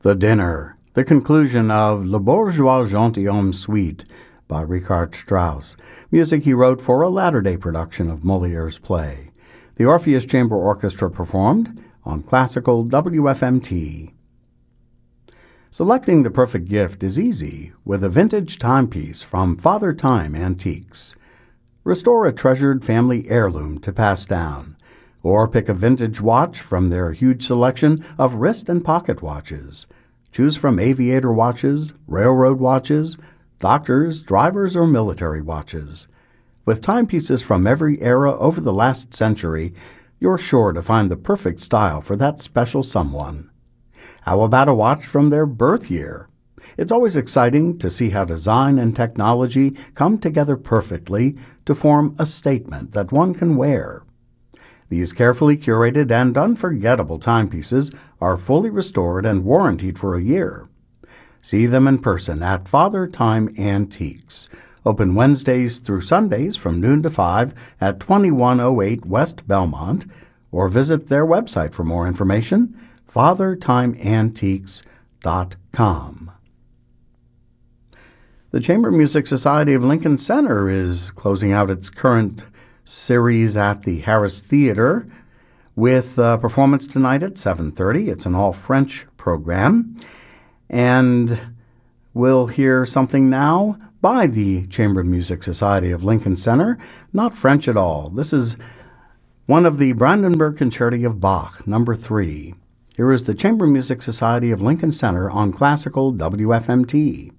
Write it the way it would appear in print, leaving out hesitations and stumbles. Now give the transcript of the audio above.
The Dinner, the conclusion of Le Bourgeois Gentilhomme Suite by Richard Strauss, music he wrote for a latter-day production of Moliere's play. The Orpheus Chamber Orchestra performed on classical WFMT. Selecting the perfect gift is easy with a vintage timepiece from Father Time Antiques. Restore a treasured family heirloom to pass down, or pick a vintage watch from their huge selection of wrist and pocket watches. Choose from aviator watches, railroad watches, doctors, drivers, or military watches. With timepieces from every era over the last century, you're sure to find the perfect style for that special someone. How about a watch from their birth year? It's always exciting to see how design and technology come together perfectly to form a statement that one can wear. These carefully curated and unforgettable timepieces are fully restored and warrantied for a year. See them in person at Father Time Antiques, open Wednesdays through Sundays from noon to 5 at 2108 West Belmont, or visit their website for more information, fathertimeantiques.com. The Chamber Music Society of Lincoln Center is closing out its current series at the Harris Theater with a performance tonight at 7:30. It's an all-French program. And we'll hear something now by the Chamber Music Society of Lincoln Center, not French at all. This is one of the Brandenburg Concerti of Bach, number 3. Here is the Chamber Music Society of Lincoln Center on classical WFMT.